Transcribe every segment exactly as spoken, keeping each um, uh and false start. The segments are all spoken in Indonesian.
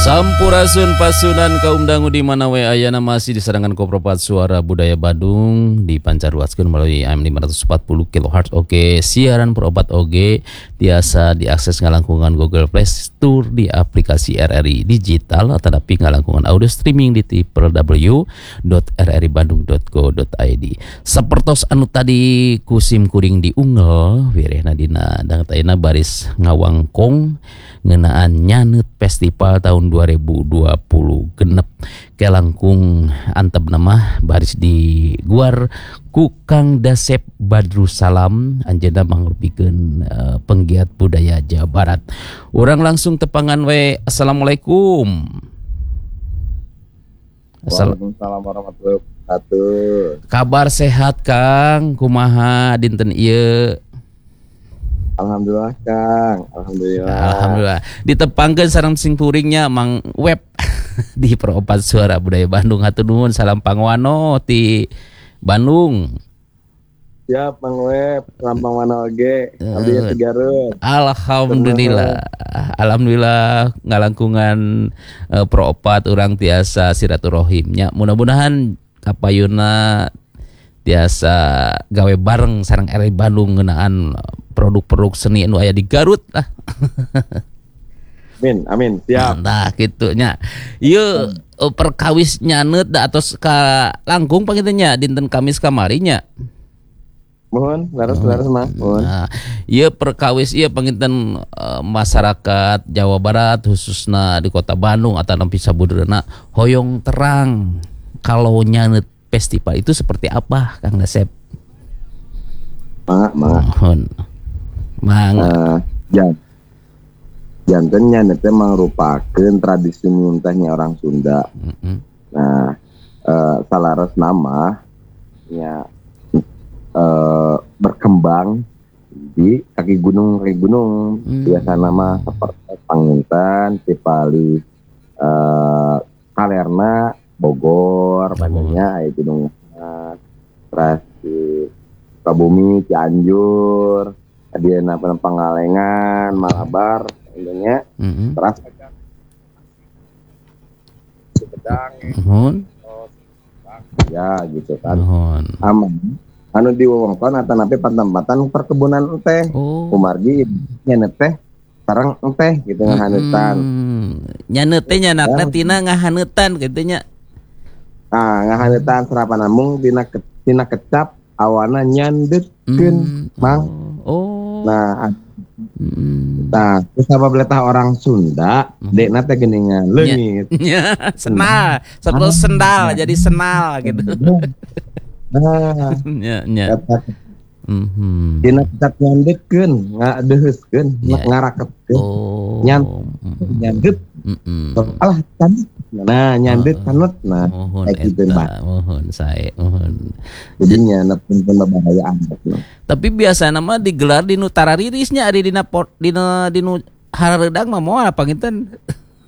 Sampurasun pasunan kaum dangu di mana we ayana masih disarankan Kopropat Suara Budaya Bandung dipancarluaskeun melalui A M lima ratus empat puluh kilohertz oge siaran perobat oge biasa diakses ngalangkungan Google Play Store di aplikasi R R I digital atau tapi ngalangkungan audio streaming di w w w dot r r i bandung dot go dot i d. Sapertos anu tadi kusim kuring diunggel wirehna dina dangtayna baris ngawangkong ngeunaan nyaneut festival tahun dua ribu dua puluh genep kelangkung antep nama baris di guar ku Kang Dasep Badrussalam anjeunna mangrupikeun uh, penggiat budaya Jawa Barat. Urang langsung tepangan we. Assalamualaikum. Waalaikumsalam warahmatullahi wabarakatuh. Kabar sehat Kang, kumaha dinten ieu? Alhamdulillah Kang, alhamdulillah. Alhamdulillah. Ditepangkeun sareng sing turingnya Mang Web di Peropat Suara Budaya Bandung. Hatur nuhun, salam pangwano ti Bandung. Siap Mang Web, salam pangwano oge. Abdi uh, Garut. Alhamdulillah. Alhamdulillah ngalangkungan uh, Peropat urang tiasa silaturahimnya. Mudah-mudahan kapayuna tiasa gawe bareng sareng R R I Bandung ngeunaan produk-produk seni anu aya di Garut lah. Amin, amin, siap. Nah, kitu nya. Ieu perkawis nyaneut da atos ka langkung pangitu nya dinten Kamis kamari nya. Mohon, laras-laras mah, mohon. Nah, ieu perkawis ieu panginten uh, masyarakat Jawa Barat khususna di Kota Bandung atau nempi sabudeureuna hoyong terang kalau nyaneut festival itu seperti apa Kang Dasep? Mangga, mangga. Mohon. Mangga. Uh, jan. Jantennya nanti merupakan tradisi muntahnya orang Sunda. Mm-hmm. Nah, uh, salaras nama ya uh, berkembang di kaki gunung kaki gunung. Mm. Biasa nama seperti Pangintan, Cipali, uh, Kalerna, Bogor, banyak ay gunung uh, terus di Sukabumi, Cianjur, Adiana Pangalengan, Malabar, intinya, mm-hmm. terus Sumedang, mohon, ya gitu kan, mohon, aman. Anu di wewengkon atau napi pantempatan perkebunan teh, oh. Kumargi nyanet teh, sareng teh gitu mm-hmm. ngahanutan. Nyanet teh nyanakna tina ngahanutan gitunya. Ah ngahanutan serapan namung tina ke, tina kecap awana nyandetkeun mm. Mang. Oh. Nah, mm. nah terus apa beletah orang Sunda, mm. dekna teh geuningan leungit. Ya, senal, seperti sendal jadi senal gitu. Nah, nya nya. Mhm. Dina kecap nyandetkeun, ngadeheuskeun, ngarakepkeun. Oh. Nyand nyandet. Heeh. Alah kan. Nah, nyandet kanut nah. Mohon eta, mohon sae, mohon. Jadinya nepun bahaya amat. Tapi biasa nama digelar di nu tararirisnya ari dina port dina dinu hareudang mah moal panginten.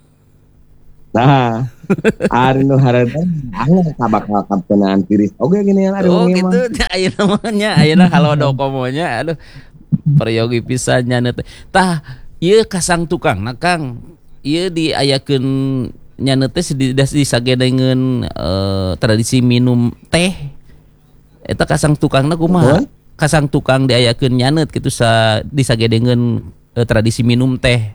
Nah, ari nu hareudang angin sabakal kampeunaan tiris. Oge gini yang ari oh, gitu mah. Ayeuna namanya ayeuna halodokomonya aduh. Peryogi pisan nyaneut. Tah, ieu kasang tukang nah Kang. Ieu diayakeun nyaneut teh disagedengeun uh, tradisi minum teh. Eta kasang tukangna kumaha? Kasang tukang diayakeun nyaneut kitu sa disagedengeun uh, tradisi minum teh.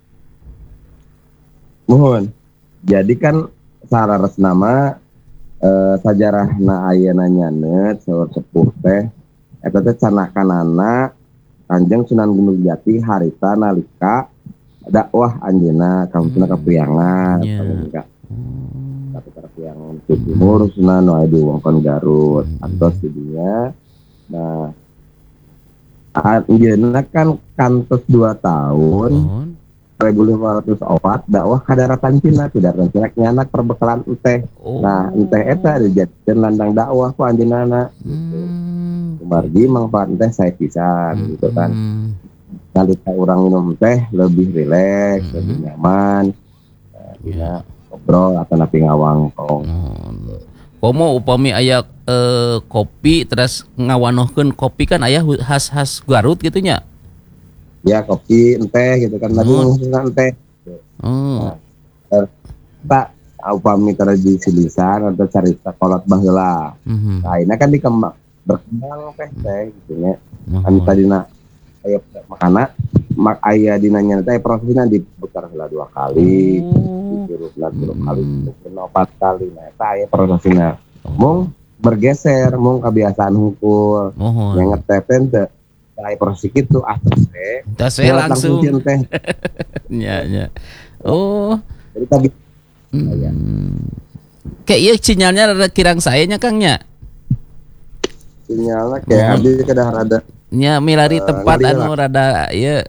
Mohon. Jadi kan sarares nama uh, sajarahna ayeuna nyaneut saur sepuh teh eta teh canakanana Kanjeng Sunan Gunung Jati harita nalika dakwah anjeunna kampungna kapriangan yeah. Tapi kapriangan ke timur Sunan nu aya di wewengkon Garut atau studinya. Nah, anjeunna kan kantos dua tahun dua ribu lima ratus opat dakwah ka daratan Cina, tidak rencana nyanak perbekalan teh. Oh. Nah, teh eta dijadikeun landang dakwah ku anjeunna. Hmm. Kumargi mangpaat teh sae pisan hmm. gitu kan. Nalika urang minum teh lebih rileks, hmm. lebih nyaman. Nah, yeah. Ngobrol atau napi ngawangkong. Hmm. Komo upami aya eh, kopi terus ngawanohkeun kopi kan aya khas-khas Garut gitu nya. Ya kopi teh gitu kan, tadi ngomongin teh. Oh. tak upami tradisi lisan atau cerita kolot baheula. Mhm. Nah, ini kan dikembang berkembang teh teh gitu nya. Mohon. Anu tadina aya makana mak aya dinanya teh prosesna diputar heula dua kali, Oh. dihirup dua kali, dihirup empat kali. Nah, eta aya prosesna. Mung bergeser, mung kebiasaan hungkul. Mohon. Yang ngeteten teh aya proses kitu ah teh. Tas we langsung. cieun teh. Nya nya. Oh. Jadi tadi Hmm. Kayak iya sinyalnya rada kirang saya nya Kang nya. sinyalnya kayak Mohon. abdi kedah rada Nya milari Eh, tempat ngeri anu rada ieu.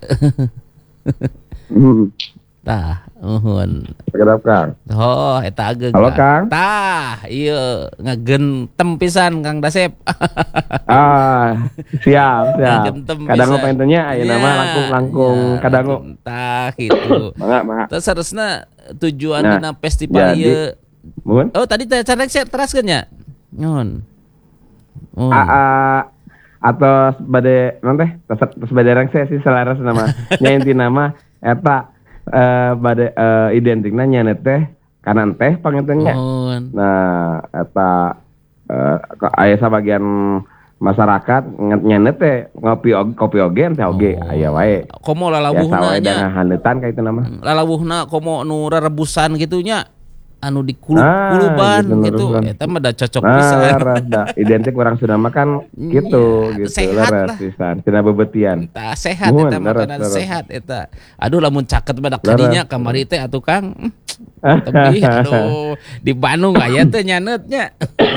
hmm, Tah, uhun. sekedap Kang. Oh, eta ageug. Halo, Kang. Tah, ieu ngagentem pisan Kang Dasep. Ah, siap, siap. Ngagentem Kadang pisan. apa intinya ayeuna Nya, mah langkung-langkung nya, kadang tah gitu. mangga mangga. Terus harusnya tujuan Nah, dina festival jadi- ieu. Mun? Oh, tadi teh carek saya teraskeun nya. Nyun. Oh. A a atau bade non teh tos tos bade rengse sih selaras nama. Nya intina mah eta eh bade eh, identikna nya teh kanan teh pangintennya. Mohon. Nah, eta eh ka- aya sabagian masyarakat nyanet teh ngopi og- kopi oge teh oge Oh. aya wae. Komo Biasa lalawuhna wae nya. dan handeutan ka itu nama. Lalawuhna komo nu rebusan gitu nya. Anu dikulup Ah, kuluban gitu, gitu. rebusan. Eta mah da cocok Nah, pisan. laras dah identik orang Sunda makan gitu Iya, gitu sehat laras lah. pisan tina bebetian. Tah sehat Nuhun, eta laras, makanan laras. sehat eta. Aduh lamun caket badak Laras. kadinya kamari teh atuh Kang. Hmm, Tebih aduh di Bandung aya teh nyanetnya.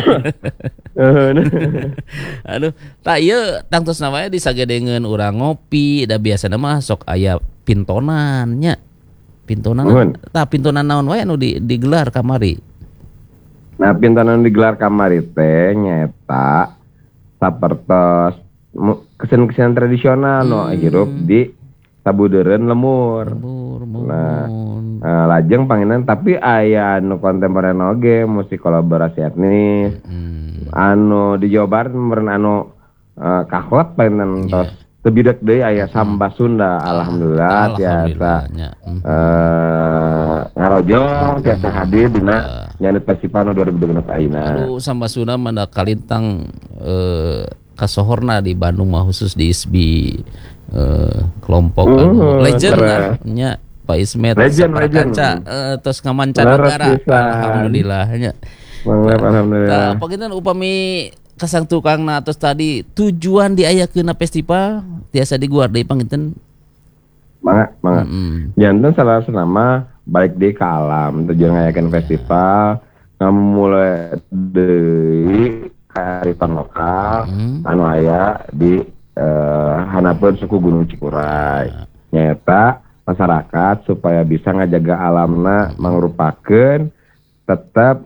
Aduh, tak ieu tangtosna wae disagedengeun urang ngopi, da biasana mah sok aya pintonan nya. Pintonan Nuhun. tah pintonan naon wae anu di, digelar kamari. Nah, pintonan digelar kamari teh nyata sapertos mu- kesenian tradisional no Hmm. hirup di sabudeureun lemur. Mur, Nah, mun. Eh, lajeng panginan tapi aya anu kontemporer oge musik kolaborasi etnis. Hmm. Anu di Jawa Barat meureun anu eh, kahot panginan Iya. tos teu bidek deui aya samba Sunda alhamdulillah tiasa Alhamdulillahnya. Hmm. eh ngarojong tiasa hadir dina nyanyi festival dua ribu dua puluh ayeuna. Aduh samba Sunda mana kalintang eh, kasohorna di Bandung mah khusus di I S B I eh, kelompok anu Uh, legend keren. lah nya Pak Ismet Legend, Sapra legend. Kaca eh, terus ngamanca Laras negara pisan. alhamdulillahnya. Mangga alhamdulillah. Tah pakinten upami kasang tukangna terus tadi tujuan diayakeunna festival tiasa diguar deui panginten. Mangga, mangga. Heeh. Janten salah senama balik deui ka alam tujuan ngayakeun festival ngamulai deui kearifan lokal Hmm. anu aya di eh, hanapeun suku Gunung Cikuray. Nyata masyarakat supaya bisa ngajaga alamna mangrupakeun tetap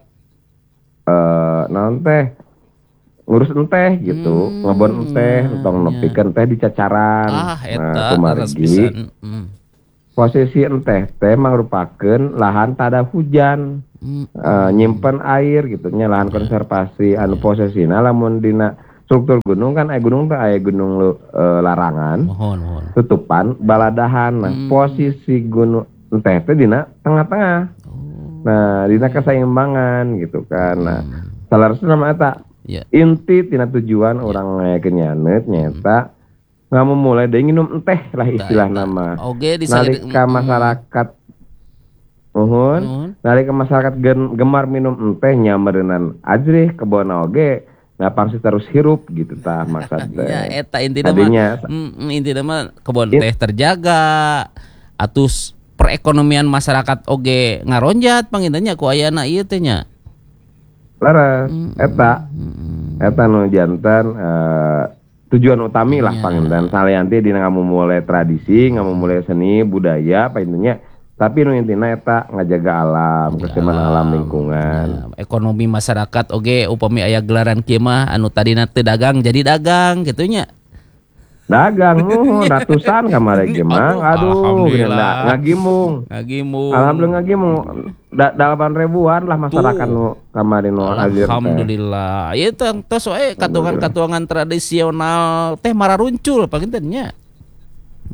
eh naon teh ngurus enteh gitu, Hmm, ngebon enteh, tong iya. nepikeun teh di cacaran. Ah eta Nah, leres kumargi pisan. Hmm. posisi enteh teh mangrupakeun lahan tada hujan, Hmm. eh, nyimpen air gitu nya lahan konservasi anu posesina lamun dina struktur gunung kan aya gunung teh aya gunung lu- eh, larangan Mohon mohon. tutupan baladahan. Nah, Hmm. posisi gunung enteh teh dina tengah-tengah. Oh. Nah, dina keseimbangan gitu kan. Nah, Hmm. salarosna nama eta Ya. inti tina tujuan orang ngayakeun nyanet nyata nggak mau mulai deui nginum enteh lah istilah Eta. nama. Oge disagede- Nalika Mm, masyarakat nuhun, nuhun. nalika masyarakat gen- gemar minum enteh nya meureunnan ajrih kebon oge ngapang si terus hirup gitu tah maksud teh. Ya eta intina mah Tadinya mm, intina mah kebon It- teh terjaga atus perekonomian masyarakat oge ngaronjat pangintennya ku ayana ieu teh nya. laras Mm, eta mm, eta nu jantan eh, tujuan utami lah Iya. panginten salianti dina ngamumule tradisi, ngamumule seni budaya apa intinya. Tapi nu intina eta ngajaga alam, keseimbangan alam lingkungan. Ya, ekonomi masyarakat oge upami aya gelaran kieu mah anu tadina teu dagang jadi dagang gitu nya. Dagang nuhun ratusan kamari ge mang. Aduh, Aduh, alhamdulillah. genda ngagimung. Ngagimung. Alhamdulillah ngagimung. Da- dalapan ribuan lah masyarakat Tuh. nu kamari nu hadir teh. Alhamdulillah. Ieu teh tos we katuangan-katuangan tradisional teh mararuncul panginten nya.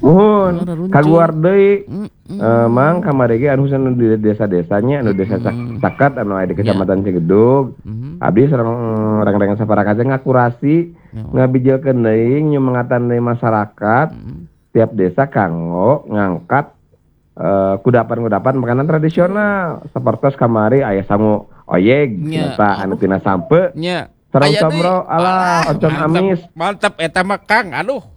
Muhun kaguar deui uh, mang kamari ge anu anu di desa-desanya anu desa Caket anu aya di Kecamatan Cigedug abdi sareng reng-reng saparakaja ngakurasi ngabijelkeun deui nyemangatan deui masyarakat tiap desa kanggo ngangkat uh, kudapan-kudapan makanan tradisional sapertos kamari aya sangu oyeg eta anu tina sampe sareng combro ala ocom amis mantap eta mah Kang aduh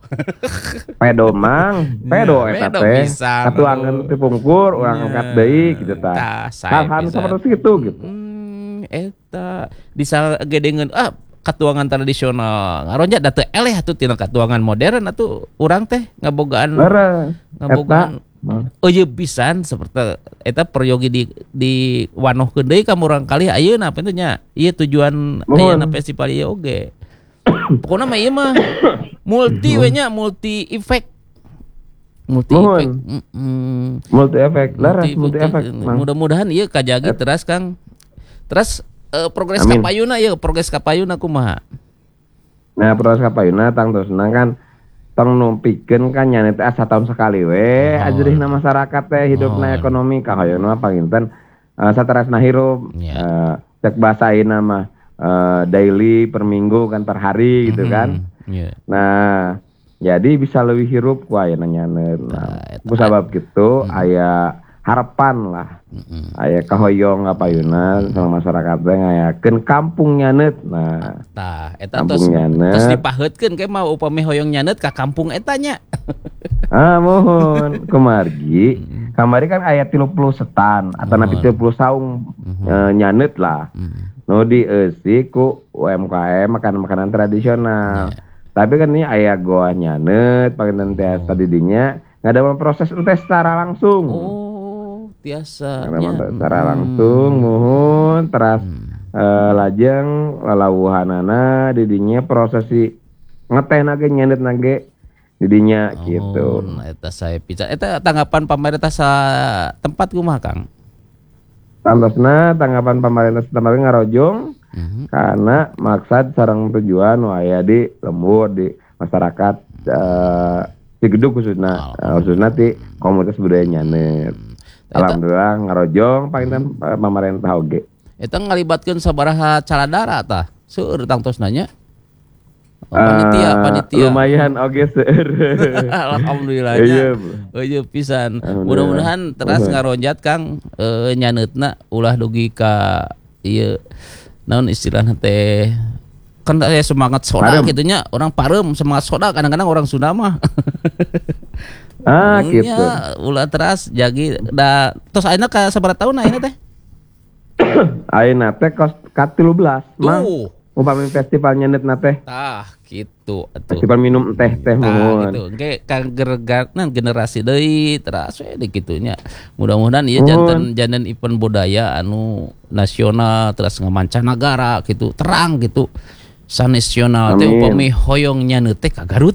pedo mang pedo eta teh katuangan dipungkur urang angkat deui gitu tah hal-hal seperti itu gitu hmm, eta bisa gedengeun ah katuangan tradisional ngaronja da teu eleh atuh tina katuangan modern atuh urang teh ngabogaan ngabogaan oh iya pisan seperti eta peryogi di di wanohkeun deui ka urang kali ayeuna apa nya ieu tujuan ayeuna festival ieu oge pokoknya mah iya mah multi we nya multi effect multi effect mm -mm. multi effect laras multi effect mudah-mudahan ieu kajagi teras Kang terus uh, progres kapayuna ieu progres kapayuna kumaha nah progres kapayuna tang terus nang kan tong numpikeun kan nya teh asa tahun sekali we oh. Ajrihna masyarakat teh hidupna oh. Ekonomi kahoyona panginten uh, sateresna hirup yeah. uh, cek bahasa ayeuna mah Uh, daily per minggu kan per hari gitu kan mm-hmm. yeah. Nah jadi bisa lebih hirup ku aya nanyaneun nah, ku sabab gitu mm-hmm. aya harapan lah mm-hmm. aya kahoyong kapayuna mm-hmm. sama masyarakat teh ngayakeun kampung nyaneut nah tah eta tos tos dipaheutkeun ke mah upami hoyong nyaneut ka kampung eta nya ah mohon kumargi mm-hmm. kamari kan aya tilu puluh setan atau napi tilu puluh saung mm-hmm. uh, nyaneut lah mm-hmm. No dieusi ku U M K M makanan-makanan tradisional. Yeah. Tapi kan ini aya goa nyaneut pakeun teh oh. Tadi dinya ngadaman proses teh secara langsung. Oh, tiasa. Ngadaman secara langsung muhun teras hmm. uh, lajeng lalauhanana di dinya prosesi ngetehna ge nyaneutna ge di dinya oh, gitu. Eta sae pican. Eta tanggapan pamarentah sa tempat kumaha Kang? Tantosna tanggapan pemerintah setempat ngarojong mm-hmm. karena maksud sareng tujuan aya di lembur di masyarakat uh, Cigedug khususna uh, khususna ti komunitas budaya nyaneut. Mm-hmm. Alhamdulillah ngarojong panginten mm-hmm. pemerintah oge. Eta ngalibatkeun sabaraha caladara tah? Seueur tangtosna nya. Oh, panitia, panitia. Lumayan oge seueur. Alhamdulillah. Iya, iya pisan. Mudah-mudahan teras ngaronjat Kang e, nyaneutna ulah dugi ka ieu naon istilahna teh kan aya semangat soda kitu nya, orang parem semangat soda kadang-kadang orang Sunda mah. Ah, gitu. Ulah teras jagi da tos ayeuna ka sabaraha taun ayeuna teh? Ayeuna teh kos ka tilu belas. Tuh. Upami festival nyaneutna teh. Tah, kitu atuh. Festival minum teh teh mohon. Gitu. Engke kanggergatna generasi deui teras we di kitu nya. Mudah-mudahan ieu janten janten event budaya anu nasional terus ngamancanagara gitu, terang gitu. Sanasional teh upami hoyong nyaneut teh ka Garut.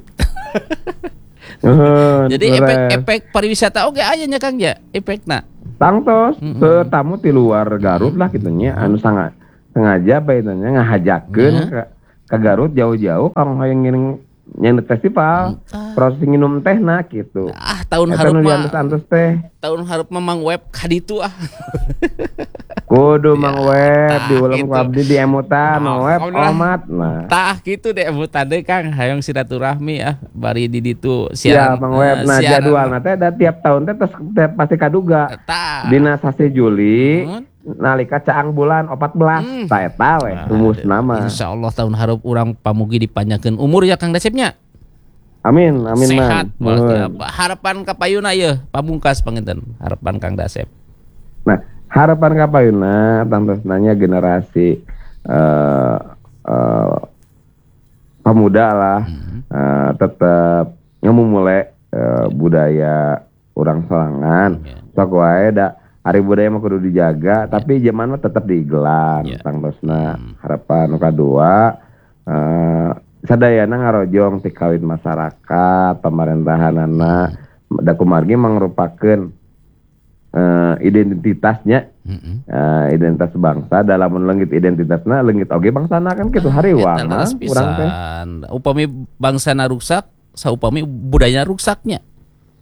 Jadi efek-efek pariwisata oge aya nya Kang ya, efekna. Tangtos mm-hmm. tamu di luar Garut lah kitu nya anu sangat sengaja baitanya ngahajakeun ke ke Garut jauh-jauh kang hoyong ngiring nyaneut festival uh, proses nginum tehna gitu. Ah tahun hareup mah antus teh. Tahun hareup mah mang web ka ditu ah. Kudu mang web diulang ku abdi di emutan mang web omat nah. Tah kitu deh emutan deui Kang hayong silaturahmi ah bari di ditu siaran. Ya mang web nah jadwalna teh da tiap tahun teh pasti kaduga. Dina sasi Juli nalika caang bulan empat belas hmm. ta eta we rumus nama insyaallah tahun hareup urang pamugi dipanjangkeun umur ya Kang Dasepnya amin amin sehat man. Harapan ka payuna ieu pamungkas panginten harapan Kang Dasep. Nah harapan ka payuna tangtos nanya generasi uh, uh, pemuda lah hmm. uh, tetap ngemumule uh, budaya urang sorangan yeah. Sok wae da hari budaya mah kudu dijaga, tapi zaman mah tetap digelar. Yeah. Tangtosna hmm. harapan nu kadua uh, sadayana ngarojong ti kawin masyarakat, pemerintahanana hmm. da kumargi mangrupakeun uh, identitasnya, hmm. uh, identitas bangsa dalam leungit identitasna leungit oge bangsana kan kitu hariwang mah urang teh. Upami bangsana rusak, saupami budayana rusaknya.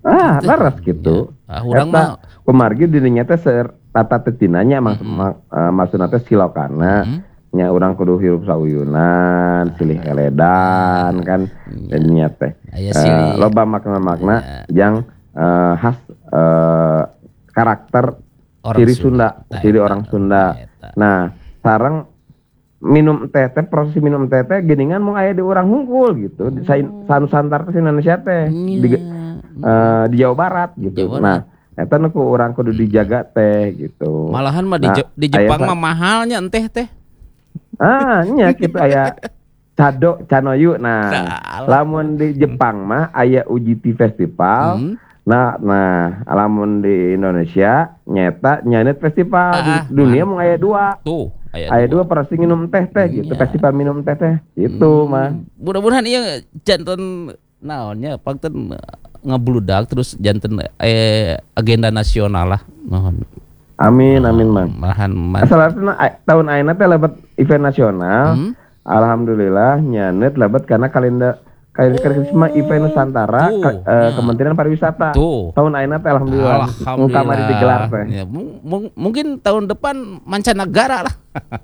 Ah, laras gitu. Ah, urang Eta mah kumargi dirinya teh ser tata tetinanya mak Mm-mm. maksudna teh silokana. Mm-mm. Nya urang kudu hirup sauyunan, silih eledan kan dan nya teh. Aya Eh, silih. loba makna-makna Ya. yang eh, khas eh, karakter Orang ciri Sunda. Sunda, ciri orang Sunda. Eta. Nah, sareng minum teh teh proses minum teh teh geningan mau aya di urang hungkul gitu di sa- sanusantara teh Indonesia teh di, Iya. eh, di Jawa Barat gitu. Jawa Nah, eta nu ku urang kudu dijaga teh gitu. Malahan mah di, Nah, Je- di aya Jepang sa- mah mahalnya enteh teh. Ah, nya gitu aya Cado Canoyu. Nah, Salah. lamun di Jepang mah aya Uji Tea Festival. Hmm. Nah, nah, lamun di Indonesia nyeta nyanet festival di Ah, dunia man. mau aya dua. Tuh, aya Aya dua pasti minum teh teh gitu, Iya. festival minum teh teh. Itu mah. Mudah-mudahan ieu janten naonnya pangten ngabludak terus janten eh, agenda nasional lah. Mohon. Amin amin mang. Malahan man. Asalna tahun ayeuna teh lebat event nasional. Hmm? Alhamdulillah nyanet lebat karena kalender kalender mah event Nusantara Tuh, ka- eh, ya. Kementerian Pariwisata. Tuh. Tahun ayeuna teh alhamdulillah. Mun kamari digelar teh. Ya, mung- mung- mungkin tahun depan mancanegara lah.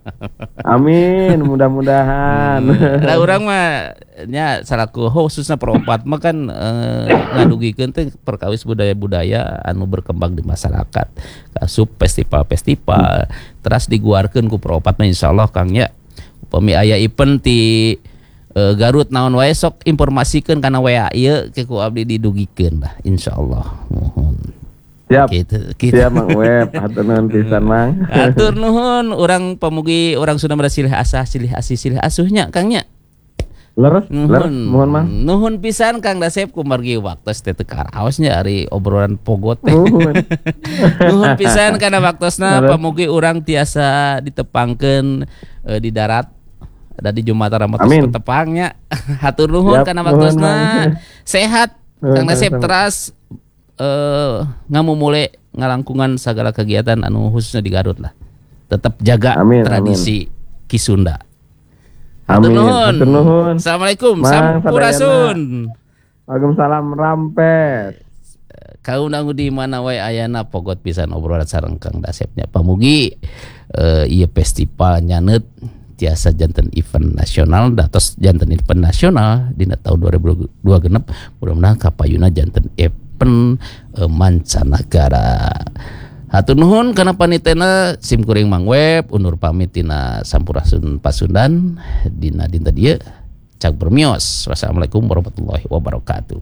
Amin, mudah-mudahan. Lah urang mah nya salaku khususna peropat mah kan eh, ngadugikeun teh perkawis budaya-budaya anu berkembang di masyarakat. Kasup festival-festival teras diguarkeun ku peropat mah insyaallah Kang nya. Upami aya event ti eh, Garut naon wae sok informasikeun kana W A ieu ke ku abdi didugikeun lah insyaallah. Mohon. Siap. Gitu, gitu. Siap Mang Web, hatur nuhun pisan Mang. Atur nuhun urang pamugi urang Sunda mah silih asah silih asih silih asuhnya Kang nya. Leres, leres, Nuhun, mohon Mang. nuhun pisan Kang Dasep kumargi waktu teh teu karaosnya ari obrolan pogot teh. Nuhun. Nuhun pisan kana waktosna Leres. pamugi urang tiasa ditepangkeun eh, di darat ada di Jumatara Motos Amin. petepangnya. Hatur nuhun Siap, kana nuhun, waktosna. Mang. Sehat Nuhun, Kang Dasep sama-sama. teras eh ngamumule ngalangkungan segala kegiatan anu khususnya di Garut lah. Tetap jaga Amin, tradisi Kisunda. Hatur Amin. nuhun. Hatur nuhun. Assalamualaikum. Mang, Sampurasun. Waalaikumsalam rampes. Kaunang di mana wae ayana pogot pisan obrolan sareng Kang Dasepnya pamugi eh, ieu festival nyanet tiasa janten event nasional datos janten event nasional dina tahun dua ribu dua puluh genep mudah-mudahan kapayuna janten event eh, mancanagara. Hatur nuhun kana panitena sim kuring Mang Web undur pamit tina Sampurasun Pasundan dina dinten dieu cak bermios. Wassalamualaikum warahmatullahi wabarakatuh.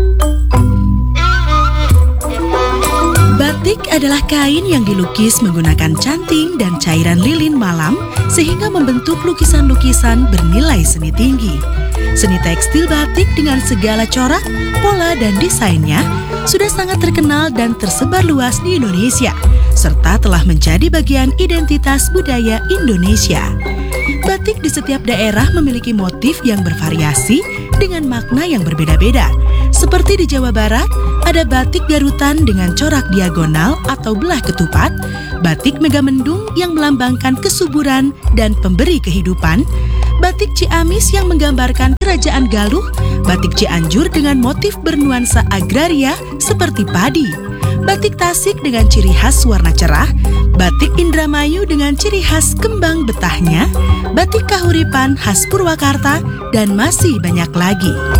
Batik adalah kain yang dilukis menggunakan canting dan cairan lilin malam sehingga membentuk lukisan-lukisan bernilai seni tinggi. Seni tekstil batik dengan segala corak, pola, dan desainnya sudah sangat terkenal dan tersebar luas di Indonesia, serta telah menjadi bagian identitas budaya Indonesia. Batik di setiap daerah memiliki motif yang bervariasi dengan makna yang berbeda-beda. Seperti di Jawa Barat, ada batik Garutan dengan corak diagonal atau belah ketupat, batik Megamendung yang melambangkan kesuburan dan pemberi kehidupan, batik Ciamis yang menggambarkan kerajaan Galuh, batik Cianjur dengan motif bernuansa agraria seperti padi, batik Tasik dengan ciri khas warna cerah, batik Indramayu dengan ciri khas kembang betahnya, batik Kahuripan khas Purwakarta, dan masih banyak lagi.